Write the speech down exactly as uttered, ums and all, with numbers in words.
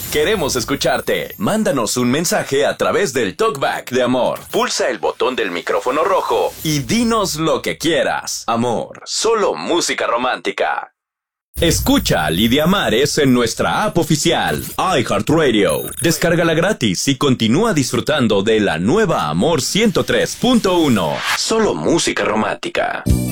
Queremos escucharte. Mándanos un mensaje a través del Talkback de Amor. Pulsa el botón del micrófono rojo y dinos lo que quieras. Amor, solo música romántica. Escucha a Lidia Mares en nuestra app oficial, iHeartRadio. Descárgala gratis y continúa disfrutando de la nueva Amor ciento tres punto uno. Solo música romántica.